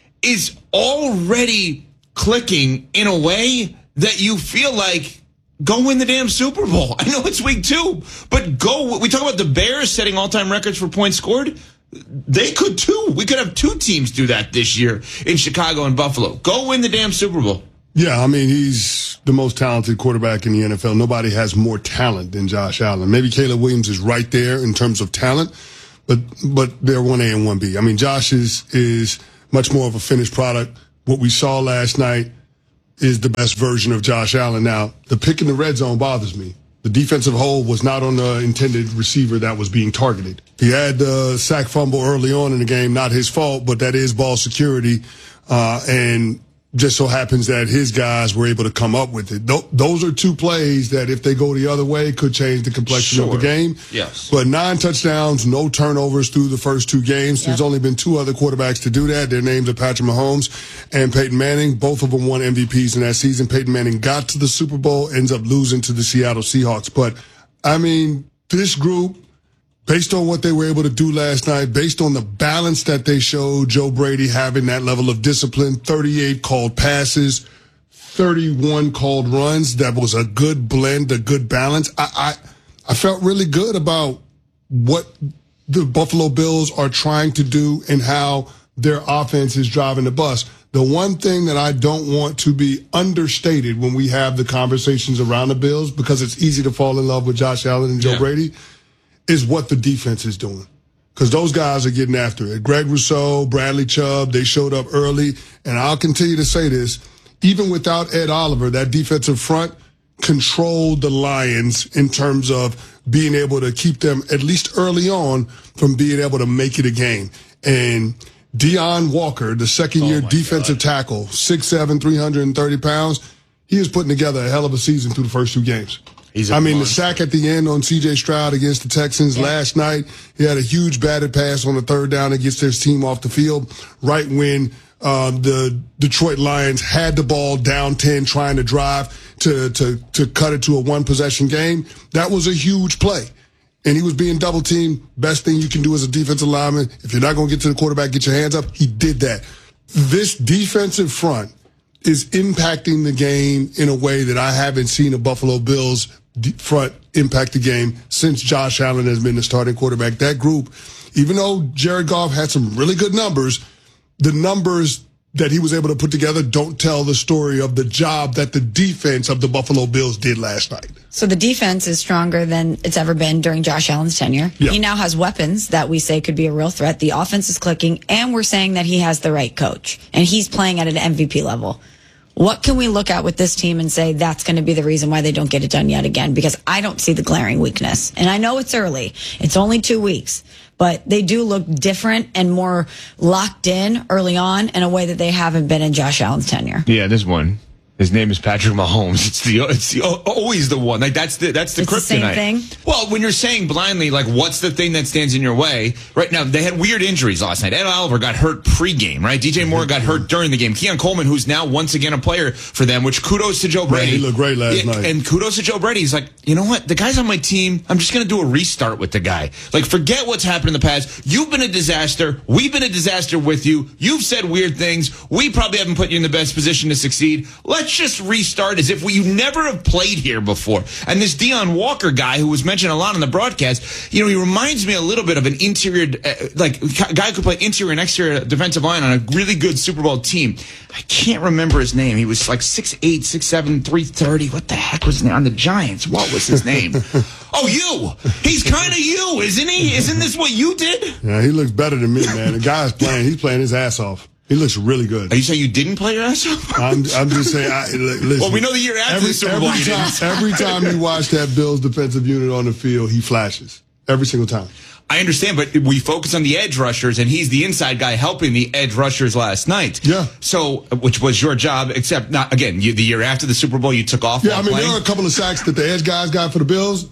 is already clicking in a way that you feel like, go win the damn Super Bowl. I know it's week two, but go. We talk about the Bears setting all-time records for points scored. They could too. We could have two teams do that this year in Chicago and Buffalo. Go win the damn Super Bowl. Yeah, I mean, he's the most talented quarterback in the N F L. Nobody has more talent than Josh Allen. Maybe Caleb Williams is right there in terms of talent, but but they're one A and one B. I mean, Josh is is much more of a finished product. What we saw last night is the best version of Josh Allen. Now, the pick in the red zone bothers me. The defensive hold was not on the intended receiver that was being targeted. He had the sack fumble early on in the game, not his fault, but that is ball security, uh, and just so happens that his guys were able to come up with it. Th- those are two plays that, if they go the other way, could change the complexion sure. of the game. Yes. But nine touchdowns, no turnovers through the first two games. Yep. There's only been two other quarterbacks to do that. Their names are Patrick Mahomes and Peyton Manning. Both of them won M V Ps in that season. Peyton Manning got to the Super Bowl, ends up losing to the Seattle Seahawks. But, I mean, this group, based on what they were able to do last night, based on the balance that they showed, Joe Brady having that level of discipline, thirty-eight called passes, thirty-one called runs, that was a good blend, a good balance. I, I, I felt really good about what the Buffalo Bills are trying to do and how their offense is driving the bus. The one thing that I don't want to be understated when we have the conversations around the Bills, because it's easy to fall in love with Josh Allen and Joe yeah. Brady, is what the defense is doing. Because those guys are getting after it. Greg Rousseau, Bradley Chubb, they showed up early. And I'll continue to say this, even without Ed Oliver, that defensive front controlled the Lions in terms of being able to keep them, at least early on, from being able to make it a game. And Deion Walker, the second-year oh defensive God. tackle, six seven, three hundred thirty pounds, he is putting together a hell of a season through the first two games. He's a I mean, monster. The sack at the end on C J Stroud against the Texans yeah. last night, he had a huge batted pass on the third down that gets their team off the field right when uh, the Detroit Lions had the ball down ten trying to drive to, to, to cut it to a one-possession game. That was a huge play. And he was being double-teamed. Best thing you can do as a defensive lineman, if you're not going to get to the quarterback, get your hands up. He did that. This defensive front is impacting the game in a way that I haven't seen a Buffalo Bills front impact the game since Josh Allen has been the starting quarterback. That group, even though Jared Goff had some really good numbers, the numbers that he was able to put together don't tell the story of the job that the defense of the Buffalo Bills did last night. So the defense is stronger than it's ever been during Josh Allen's tenure. Yeah. He now has weapons that we say could be a real threat. The offense is clicking, and we're saying that he has the right coach, and he's playing at an M V P level. What can we look at with this team and say that's going to be the reason why they don't get it done yet again? Because I don't see the glaring weakness. And I know it's early. It's only two weeks. But they do look different and more locked in early on in a way that they haven't been in Josh Allen's tenure. Yeah, there's one. His name is Patrick Mahomes. It's the it's the always the one. Like that's the that's the it's kryptonite. The same thing. Well, when you're saying blindly, like what's the thing that stands in your way? Right now, they had weird injuries last night. Ed Oliver got hurt pregame, right? D J Moore got hurt during the game. Keon Coleman, who's now once again a player for them, which kudos to Joe Brady. Right, he looked great last yeah, night. And kudos to Joe Brady. He's like, you know what? The guy's on my team. I'm just going to do a restart with the guy. Like, forget what's happened in the past. You've been a disaster. We've been a disaster with you. You've said weird things. We probably haven't put you in the best position to succeed. Let's just restart as if we you never have played here before. And this Deion Walker guy, who was mentioned a lot on the broadcast, you know, he reminds me a little bit of an interior, uh, like a guy who could play interior and exterior defensive line on a really good Super Bowl team. I can't remember his name. He was like six eight, six seven, three thirty. What the heck was his name? On the Giants. What was his name? Oh, you. He's kind of you, isn't he? Isn't this what you did? Yeah, he looks better than me, man. The guy's playing. He's playing his ass off. He looks really good. Are you saying you didn't play your ass off? I'm, I'm just saying. I, listen, well, we know the year after every, the Super Bowl. Every time, every time you watch that Bills defensive unit on the field, he flashes. Every single time. I understand, but we focus on the edge rushers, and he's the inside guy helping the edge rushers last night. Yeah. So, which was your job, except not again. You, the year after the Super Bowl, you took off. Yeah, I mean, playing. there are a couple of sacks that the edge guys got for the Bills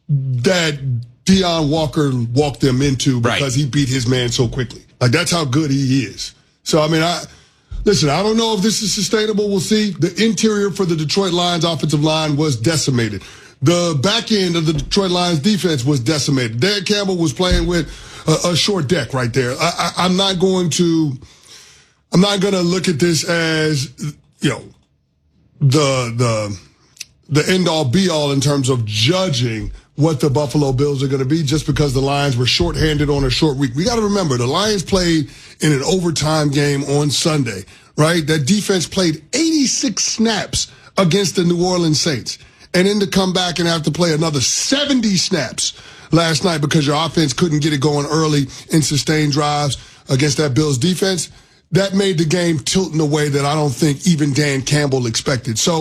that Deion Walker walked them into because right. he beat his man so quickly. Like that's how good he is. So, I mean, I listen, I don't know if this is sustainable. We'll see. The interior for the Detroit Lions offensive line was decimated. The back end of the Detroit Lions defense was decimated. Dan Campbell was playing with a, a short deck right there. I, I, I'm not going to, I'm not going to look at this as, you know, the, the, the end all be all in terms of judging what the Buffalo Bills are going to be just because the Lions were shorthanded on a short week. We got to remember the Lions played in an overtime game on Sunday, right? That defense played eighty-six snaps against the New Orleans Saints and then to come back and have to play another seventy snaps last night because your offense couldn't get it going early in sustained drives against that Bills defense. That made the game tilt in a way that I don't think even Dan Campbell expected. So